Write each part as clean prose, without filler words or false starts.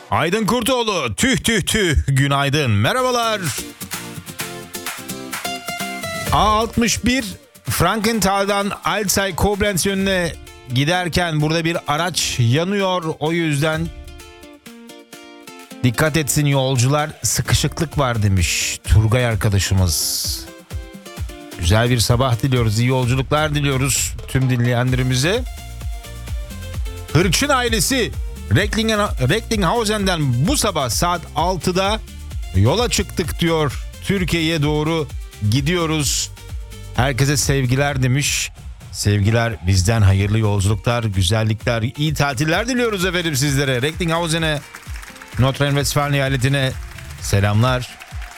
Aydın Kurtoğlu, tüh tüh tüh, günaydın, merhabalar. A61 Frankenthal'dan Alzey Koblenz yönüne giderken burada bir araç yanıyor. O yüzden dikkat etsin yolcular, sıkışıklık var demiş Turgay arkadaşımız. Güzel bir sabah diliyoruz, iyi yolculuklar diliyoruz tüm dinleyenlerimize. Hırçın ailesi Recklinghausen'den bu sabah saat 6'da yola çıktık diyor. Türkiye'ye doğru gidiyoruz. Herkese sevgiler demiş. Sevgiler bizden, hayırlı yolculuklar, güzellikler, iyi tatiller diliyoruz efendim sizlere. Recklinghausen'e, Nordrhein-Westfalen eyaletine selamlar.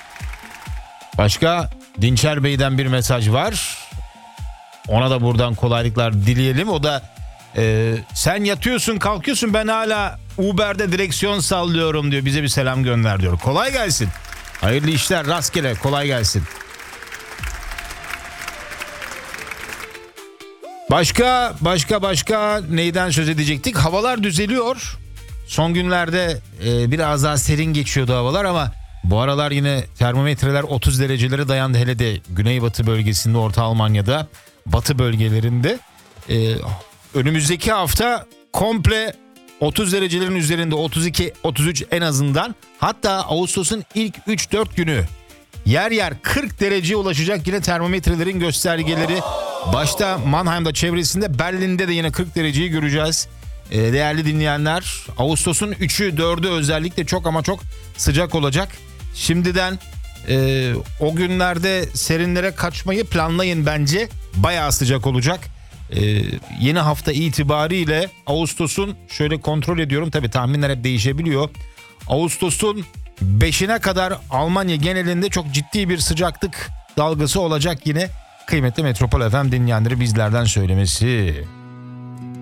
Başka Dinçer Bey'den bir mesaj var. Ona da buradan kolaylıklar dileyelim. O da sen yatıyorsun kalkıyorsun, ben hala Uber'de direksiyon sallıyorum diyor. Bize bir selam gönder diyor. Kolay gelsin. Hayırlı işler, rastgele, kolay gelsin. Başka neyden söz edecektik? Havalar düzeliyor. Son günlerde biraz daha serin geçiyordu havalar ama bu aralar yine termometreler 30 derecelere dayandı. Hele de güneybatı bölgesinde, Orta Almanya'da, batı bölgelerinde. Önümüzdeki hafta komple 30 derecelerin üzerinde, 32-33 en azından. Hatta Ağustos'un ilk 3-4 günü yer yer 40 dereceye ulaşacak yine termometrelerin göstergeleri. Başta Mannheim'da, çevresinde, Berlin'de de yine 40 dereceyi göreceğiz. Değerli dinleyenler, Ağustos'un 3'ü 4'ü özellikle çok ama çok sıcak olacak. Şimdiden o günlerde serinlere kaçmayı planlayın bence. Bayağı sıcak olacak. Yeni hafta itibariyle Ağustos'un, şöyle kontrol ediyorum, tabii tahminler hep değişebiliyor. Ağustos'un 5'ine kadar Almanya genelinde çok ciddi bir sıcaklık dalgası olacak yine. Kıymetli Metropol FM dinleyenleri bizlerden söylemesi.